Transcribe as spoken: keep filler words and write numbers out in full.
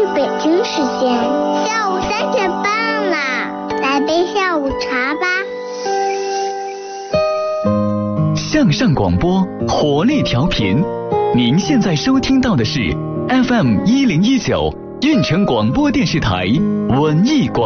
北京时间下午三点半啦，来杯下午茶吧。 向上广播，活力调频。您现在收听到的是 F M 一零一九运城广播电视台文艺广播。